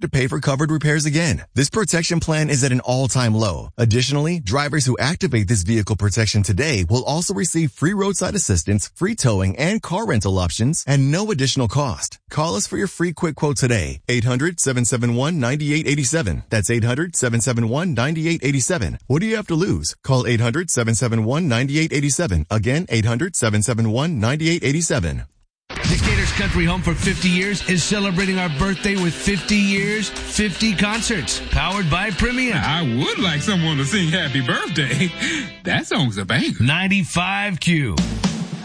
to pay for covered repairs again. This protection plan is at an all-time low. Additionally, drivers who activate this vehicle protection today will also receive free roadside assistance, free towing, and car rental options at no additional cost. Call us for your free quick quote today. 800-771-9887. That's 800-771-9887. What do you have to lose? Call 800-771-9887. Again, 800-771-9887. Decatur's Country Home for 50 years is celebrating our birthday with 50 years, 50 concerts, powered by Premium. I would like someone to sing happy birthday. That song's a banger. 95Q.